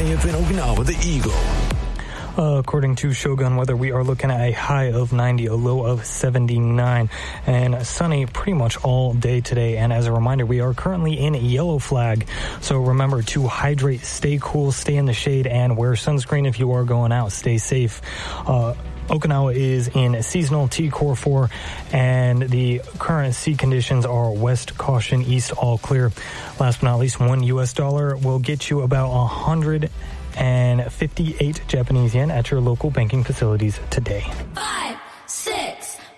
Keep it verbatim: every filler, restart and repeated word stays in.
High up in Okinawa, the Eagle. Uh, according to Shogun Weather, we are looking at a high of ninety, a low of seventy-nine, and sunny pretty much all day today. And as a reminder, we are currently in yellow flag. So remember to hydrate, stay cool, stay in the shade, and wear sunscreen if you are going out. Stay safe. Uh, Okinawa is in seasonal T Core four, and the current sea conditions are west caution, east all clear. Last but not least, one U S dollar will get you about one hundred fifty-eight Japanese yen at your local banking facilities today. Five.